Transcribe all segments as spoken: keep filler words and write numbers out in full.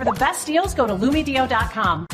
For the best deals, go to Lumedio dot com.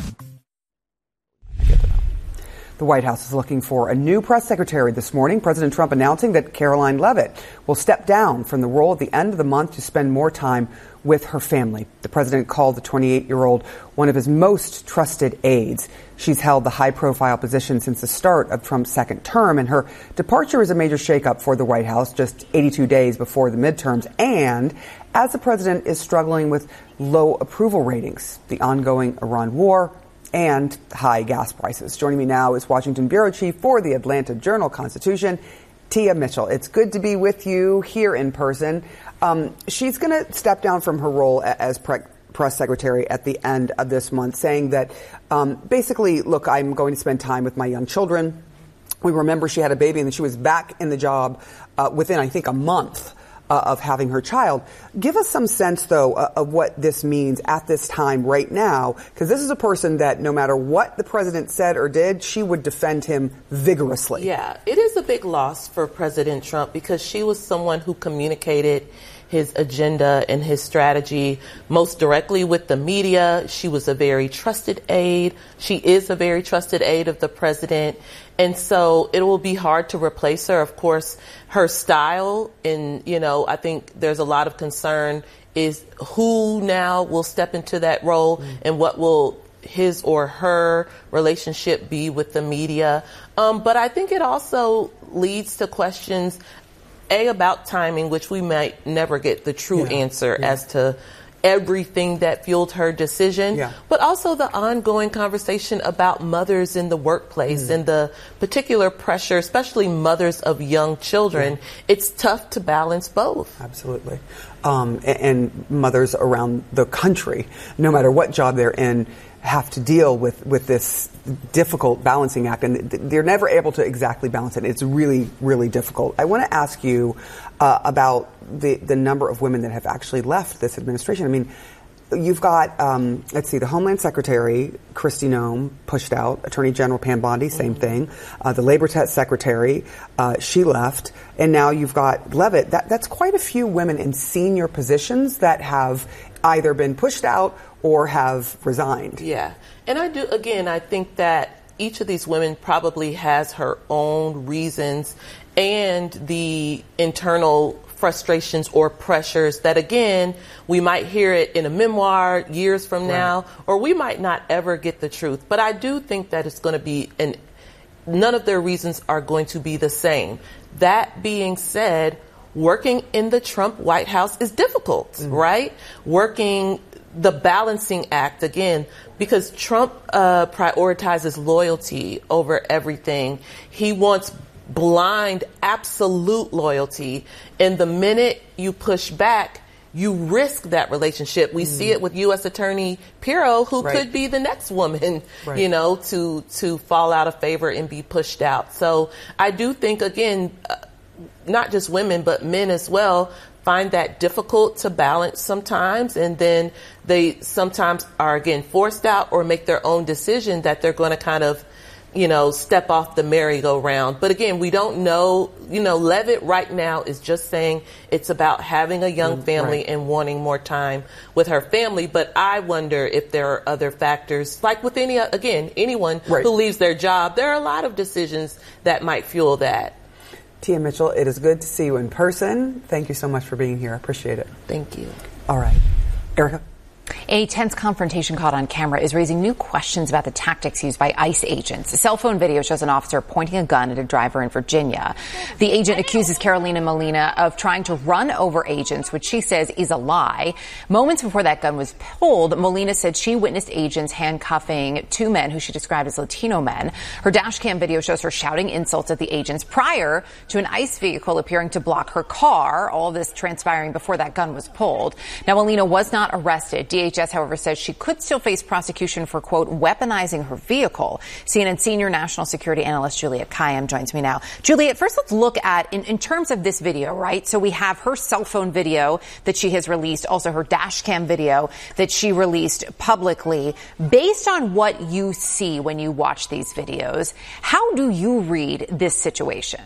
The White House is looking for a new press secretary this morning. President Trump announcing that Karoline Leavitt will step down from the role at the end of the month to spend more time with her family. The president called the twenty-eight-year-old one of his most trusted aides. She's held the high-profile position since the start of Trump's second term, and her departure is a major shakeup for the White House just eighty-two days before the midterms, and as the president is struggling with low approval ratings, the ongoing Iran war, and high gas prices. Joining me now is Washington Bureau Chief for the Atlanta Journal-Constitution, Tia Mitchell. It's good to be with you here in person. Um, she's going to step down from her role as pre- press secretary at the end of this month, saying that um, basically, look, I'm going to spend time with my young children. We remember she had a baby and then she was back in the job uh, within, I think, a month Uh, of having her child. Give us some sense, though, uh, of what this means at this time right now, because this is a person that no matter what the president said or did, she would defend him vigorously. Yeah, it is a big loss for President Trump because she was someone who communicated his agenda and his strategy most directly with the media. She was a very trusted aide. She is a very trusted aide of the president. And so it will be hard to replace her. Of course, her style, and, you know, I think there's a lot of concern is who now will step into that role mm. and what will his or her relationship be with the media. Um, but I think it also leads to questions, A, about timing, which we might never get the true yeah. answer yeah. as to everything that fueled her decision, yeah. but also the ongoing conversation about mothers in the workplace mm. and the particular pressure, especially mothers of young children. Yeah. It's tough to balance both. Absolutely. Um, and, and mothers around the country, no matter what job they're in, have to deal with, with this difficult balancing act, and they're never able to exactly balance it. It's really, really difficult. I want to ask you uh, about the, the number of women that have actually left this administration. I mean, you've got, um, let's see, the Homeland Secretary, Kristi Noem, pushed out. Attorney General Pam Bondi, same mm-hmm. thing. Uh, the Labor Secretary, uh, she left. And now you've got Leavitt. That, that's quite a few women in senior positions that have either been pushed out or have resigned. Yeah. And I do, again, I think that each of these women probably has her own reasons and the internal frustrations or pressures that, again, we might hear it in a memoir years from right. now, or we might not ever get the truth. But I do think that it's going to be, and none of their reasons are going to be the same. That being said, working in the Trump White House is difficult, mm-hmm. right? Working the balancing act, again, because Trump uh, prioritizes loyalty over everything. He wants blind, absolute loyalty. And the minute you push back, you risk that relationship. We mm. see it with U S Attorney Pirro, who right. could be the next woman, right. you know, to to fall out of favor and be pushed out. So I do think, again, uh, not just women, but men as well, find that difficult to balance sometimes, and then they sometimes are, again, forced out or make their own decision that they're going to kind of, you know, step off the merry-go-round. But again, we don't know, you know, Leavitt right now is just saying it's about having a young family right. and wanting more time with her family. But I wonder if there are other factors, like with any, again, anyone right. who leaves their job, there are a lot of decisions that might fuel that. Tia Mitchell, it is good to see you in person. Thank you so much for being here. I appreciate it. Thank you. All right. Erica? A tense confrontation caught on camera is raising new questions about the tactics used by ICE agents. A cell phone video shows an officer pointing a gun at a driver in Virginia. The agent accuses Carolina Molina of trying to run over agents, which she says is a lie. Moments before that gun was pulled, Molina said she witnessed agents handcuffing two men who she described as Latino men. Her dash cam video shows her shouting insults at the agents prior to an ICE vehicle appearing to block her car. All of this transpiring before that gun was pulled. Now, Molina was not arrested. D H S, however, says she could still face prosecution for, quote, weaponizing her vehicle. C N N senior national security analyst Juliet Kayyem joins me now. Juliet, first let's look at, in, in terms of this video, right? So we have her cell phone video that she has released, also her dash cam video that she released publicly. Based on what you see when you watch these videos, how do you read this situation?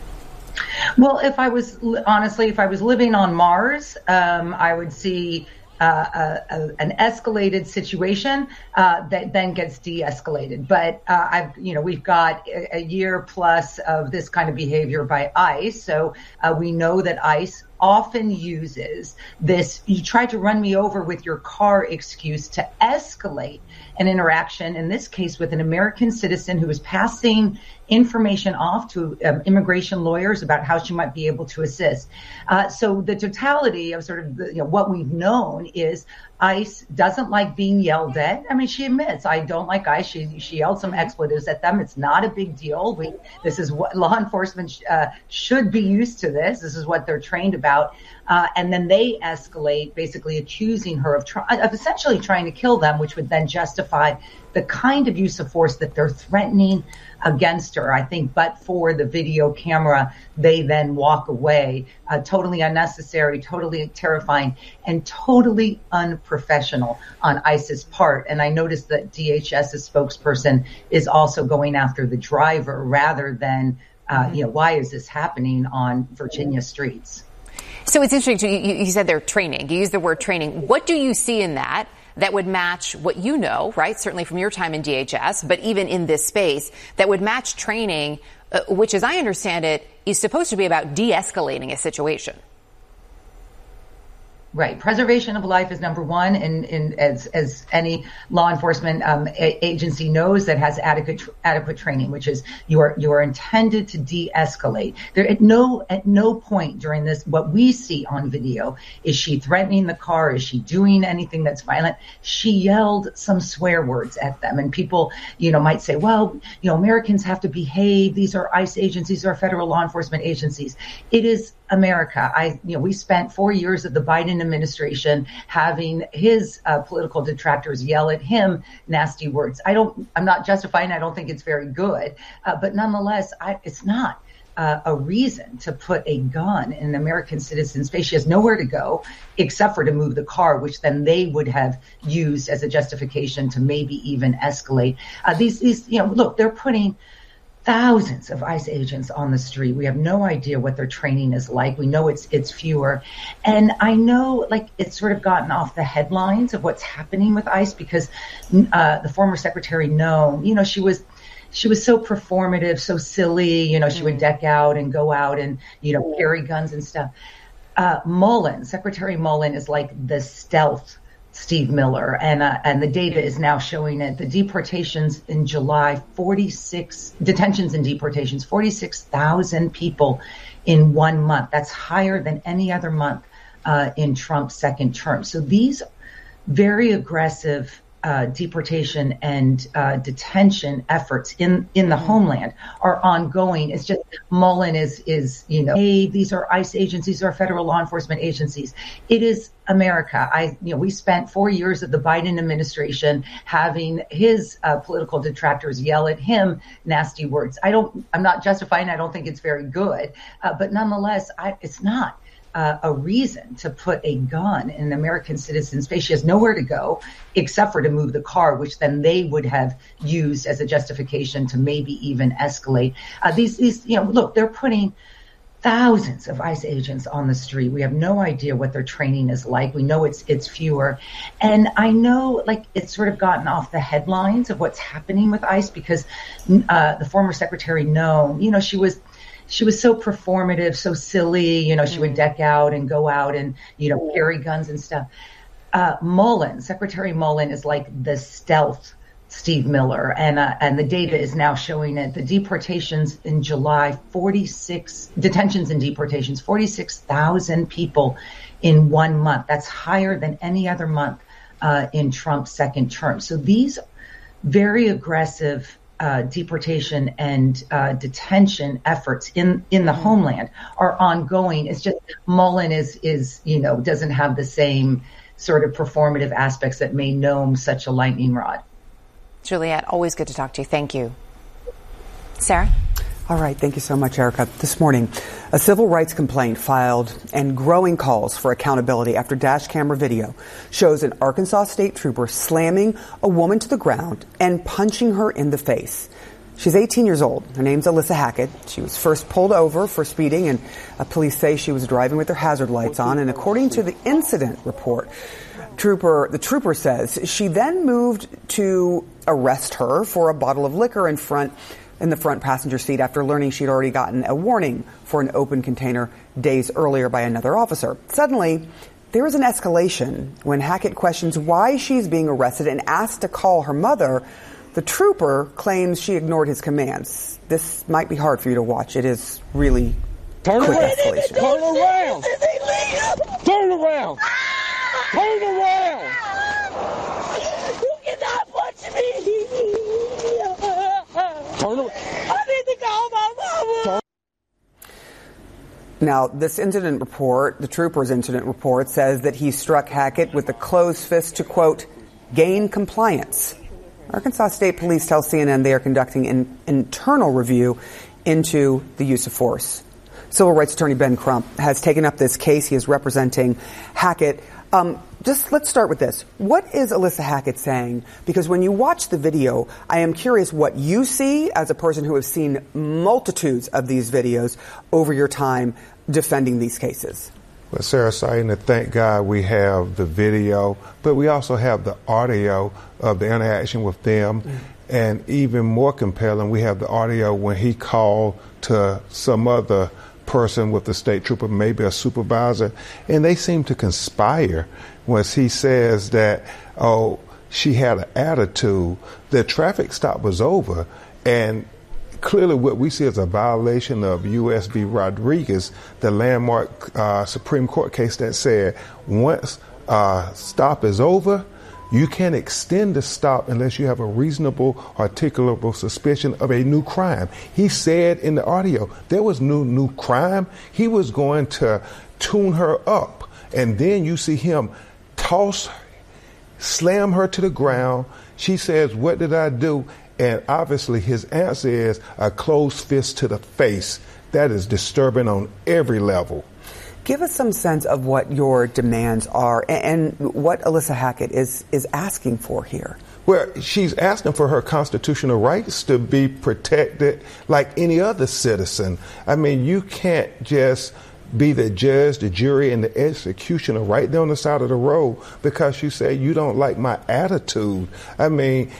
Well, if I was, honestly, if I was living on Mars, um, I would see uh, a, an escalated situation uh, that then gets de-escalated. But uh, I've, you know, we've got a, a year plus of this kind of behavior by ICE, so uh, we know that ICE often uses this "you tried to run me over with your car" excuse to escalate an interaction, in this case with an American citizen who was passing information off to um, immigration lawyers about how she might be able to assist. Uh, so the totality of sort of the, you know, what we've known is ICE doesn't like being yelled at. I mean, she admits, I don't like ICE. She, she yelled some expletives at them. It's not a big deal. We, this is what law enforcement sh- uh, should be used to this. This is what they're trained about. Uh, and then they escalate, basically accusing her of, try- of essentially trying to kill them, which would then justify the kind of use of force that they're threatening against her. I think, but for the video camera, they then walk away. Uh, totally unnecessary, totally terrifying, and totally unprofessional on ICE's part. And I noticed that DHS's spokesperson is also going after the driver rather than, uh, mm-hmm. you know, why is this happening on Virginia streets? So it's interesting. You, you said they're training. You used the word training. What do you see in that that would match what you know, right? Certainly from your time in D H S, but even in this space, that would match training, uh, which, as I understand it, is supposed to be about de-escalating a situation. Right. Preservation of life is number one. And, and as, as any law enforcement um, a- agency knows that has adequate, adequate training, which is you are, you are intended to de-escalate. There at no, at no point during this, what we see on video, is she threatening the car? Is she doing anything that's violent? She yelled some swear words at them. And people, you know, might say, well, you know, Americans have to behave. These are ICE agencies, these are federal law enforcement agencies. It is America. I, you know, we spent four years of the Biden administration having his uh, political detractors yell at him nasty words. I don't, I'm not justifying. I don't think it's very good, uh, but nonetheless, I, it's not uh, a reason to put a gun in an American citizen's face. She has nowhere to go except for to move the car, which then they would have used as a justification to maybe even escalate. Uh, these, these, you know, look, they're putting thousands of ICE agents on the street. We have no idea what their training is like. We know it's it's fewer. And I know, like, it's sort of gotten off the headlines of what's happening with ICE because uh, the former Secretary Noem, you know, she was she was so performative, so silly. You know, she would deck out and go out and, you know, carry guns and stuff. Uh, Mullen, Secretary Mullen is like the stealth Steve Miller, and uh, and the data is now showing it. The deportations in July, forty-six detentions and deportations, forty-six thousand people in one month. That's higher than any other month uh, in Trump's second term. So these very aggressive uh, deportation and uh, detention efforts in, in the homeland are ongoing. It's just Mullen is, is, you know, hey, these are ICE agencies, these are federal law enforcement agencies. It is America. I, you know, we spent four years of the Biden administration having his uh, political detractors yell at him nasty words. I don't, I'm not justifying. I don't think it's very good, uh, but nonetheless, I, it's not uh, a reason to put a gun in an American citizen's face. She has nowhere to go except for to move the car, which then they would have used as a justification to maybe even escalate. Uh, these, these, you know, look, they're putting thousands of ICE agents on the street. We have no idea what their training is like. We know it's it's fewer. And I know, like, it's sort of gotten off the headlines of what's happening with ICE because uh, the former Secretary Noem, you know, she was she was so performative, so silly. You know, she would deck out and go out and, you know, carry guns and stuff. Uh, Mullen, Secretary Mullen is like the stealth Steve Miller, and uh, and the data is now showing it. The deportations in July, forty-six detentions and deportations, forty-six thousand people in one month. That's higher than any other month uh, in Trump's second term. So these very aggressive uh, deportation and uh, detention efforts in, in the homeland are ongoing. It's just Mullen is is you know doesn't have the same sort of performative aspects that made Noem such a lightning rod. Juliette, always good to talk to you. Thank you. Sarah? All right. Thank you so much, Erica. This morning, a civil rights complaint filed and growing calls for accountability after dash camera video shows an Arkansas state trooper slamming a woman to the ground and punching her in the face. She's eighteen years old. Her name's Alyssa Hackett. She was first pulled over for speeding, and uh, police say she was driving with her hazard lights on. And according to the incident report, trooper the trooper says she then moved to arrest her for a bottle of liquor in front in the front passenger seat after learning she'd already gotten a warning for an open container days earlier by another officer. Suddenly, there is an escalation when Hackett questions why she's being arrested and asked to call her mother. The trooper claims she ignored his commands. This might be hard for you to watch. It is really Turn quick around. escalation. Turn around. Turn around. Turn around. You cannot punch me. Turn around. I need to call my mama. Now, this incident report, the trooper's incident report, says that he struck Hackett with a closed fist to, quote, gain compliance. Arkansas State Police tell C N N they are conducting an internal review into the use of force. Civil rights attorney Ben Crump has taken up this case. He is representing Hackett. Um, just let's start with this. What is Alyssa Hackett saying? Because when you watch the video, I am curious what you see as a person who has seen multitudes of these videos over your time defending these cases. Well, Sarah Saina, thank God we have the video, but we also have the audio of the interaction with them. Mm-hmm. And even more compelling, we have the audio when he called to some other person with the state trooper, maybe a supervisor, and they seem to conspire once he says that, oh, she had an attitude. The traffic stop was over, and clearly what we see is a violation of U S v. Rodriguez, the landmark uh, Supreme Court case that said once uh, stop is over, you can't extend the stop unless you have a reasonable, articulable suspicion of a new crime. He said in the audio there was no new crime. He was going to tune her up. And then you see him toss her, slam her to the ground. She says, what did I do? And obviously his answer is a closed fist to the face. That is disturbing on every level. Give us some sense of what your demands are and, and what Alyssa Hackett is, is asking for here. Well, she's asking for her constitutional rights to be protected like any other citizen. I mean, you can't just be the judge, the jury, and the executioner right there on the side of the road because you say you don't like my attitude. I mean,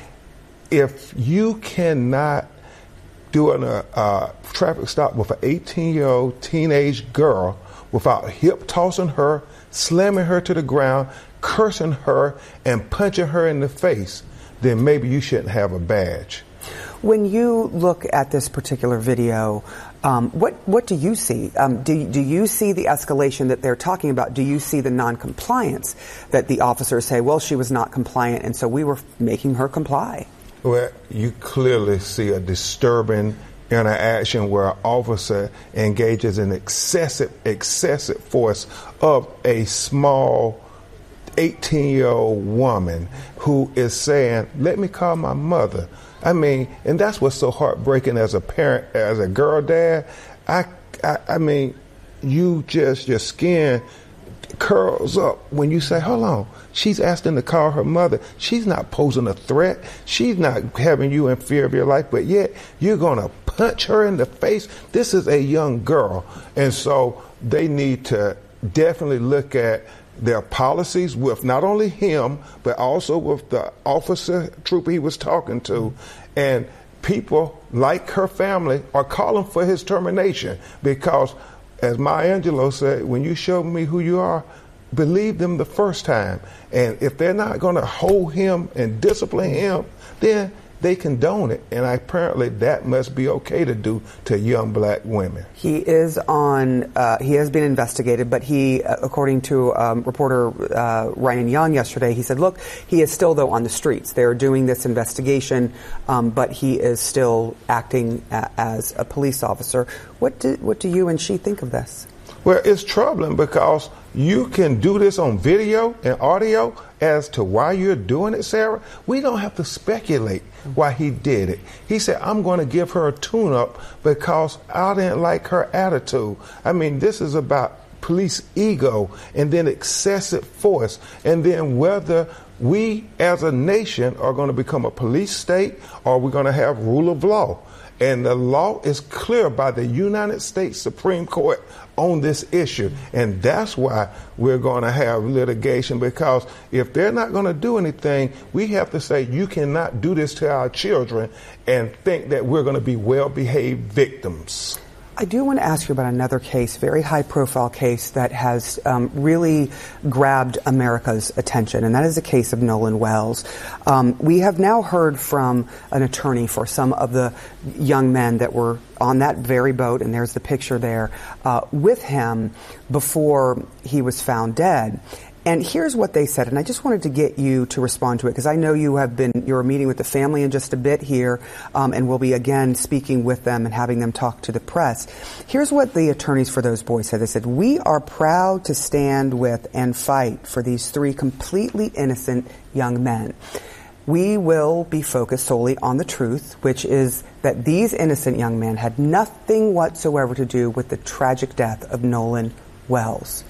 if you cannot do a uh, traffic stop with an eighteen-year-old teenage girl without hip tossing her, slamming her to the ground, cursing her, and punching her in the face, then maybe you shouldn't have a badge. When you look at this particular video, um, what what do you see? Um, do do you see the escalation that they're talking about? Do you see the non-compliance that the officers say, well, she was not compliant, and so we were making her comply? Well, you clearly see a disturbing interaction where an officer engages in excessive, excessive force of a small eighteen-year-old woman who is saying, let me call my mother. I mean, and that's what's so heartbreaking as a parent, as a girl dad. I, I, I mean, you just, your skin curls up when you say, hold on, she's asking to call her mother. She's not posing a threat. She's not having you in fear of your life, but yet you're going to punch her in the face. This is a young girl. And so they need to definitely look at their policies with not only him, but also with the officer, trooper he was talking to. And people like her family are calling for his termination because, as Maya Angelou said, when you show me who you are, believe them the first time. And if they're not going to hold him and discipline him, then they condone it. And apparently that must be okay to do to young black women. He is on, uh, he has been investigated, but he, uh, according to um, reporter uh, Ryan Young yesterday, he said, look, he is still, though, on the streets. They're doing this investigation, um, but he is still acting a- as a police officer. What do, what do you and she think of this? Well, it's troubling because you can do this on video and audio as to why you're doing it, Sarah. We don't have to speculate why he did it. He said, I'm going to give her a tune-up because I didn't like her attitude. I mean, this is about police ego and then excessive force, and then whether we as a nation are going to become a police state or we're going to have rule of law. And the law is clear by the United States Supreme Court on this issue. And that's why we're going to have litigation, because if they're not going to do anything, we have to say you cannot do this to our children and think that we're going to be well-behaved victims. I do want to ask you about another case, very high-profile case that has um, really grabbed America's attention, and that is the case of Nolan Wells. Um, we have now heard from an attorney for some of the young men that were on that very boat, and there's the picture there, uh, with him before he was found dead. And here's what they said, and I just wanted to get you to respond to it, because I know you have been, you're meeting with the family in just a bit here, um, and we'll be again speaking with them and having them talk to the press. Here's what the attorneys for those boys said. They said, "We are proud to stand with and fight for these three completely innocent young men. We will be focused solely on the truth, which is that these innocent young men had nothing whatsoever to do with the tragic death of Nolan Wells."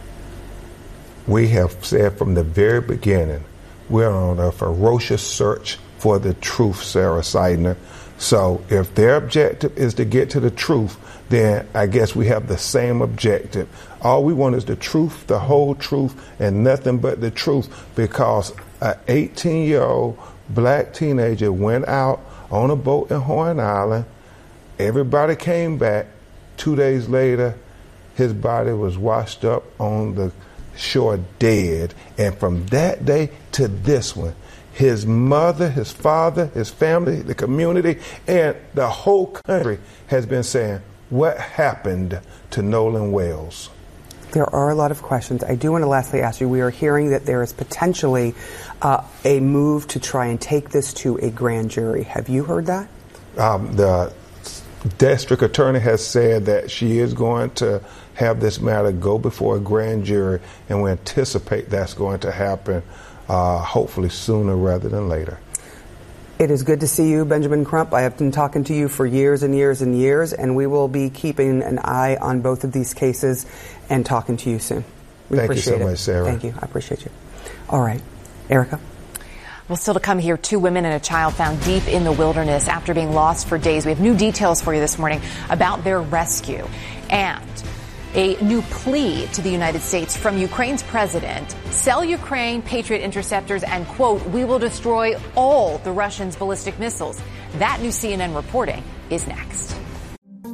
We have said from the very beginning, we're on a ferocious search for the truth, Sarah Seidner. So if their objective is to get to the truth, then I guess we have the same objective. All we want is the truth, the whole truth, and nothing but the truth, because an eighteen-year-old black teenager went out on a boat in Hawaiian Island. Everybody came back. Two days later, his body was washed up on the shore dead. And from that day to this one, his mother, his father, his family, the community, and the whole country has been saying, what happened to Nolan Wells? There are a lot of questions. I do want to lastly ask you, we are hearing that there is potentially uh, a move to try and take this to a grand jury. Have you heard that? Um, the district attorney has said that she is going to have this matter go before a grand jury, and we anticipate that's going to happen uh, hopefully sooner rather than later. It is good to see you, Benjamin Crump. I have been talking to you for years and years and years, and we will be keeping an eye on both of these cases and talking to you soon. We Thank appreciate you so it. much, Sarah. Thank you. I appreciate you. All right. Erica? Well, still to come here, two women and a child found deep in the wilderness after being lost for days. We have new details for you this morning about their rescue and a new plea to the United States from Ukraine's president. Sell Ukraine Patriot interceptors and, quote, we will destroy all the Russians' ballistic missiles. That new C N N reporting is next.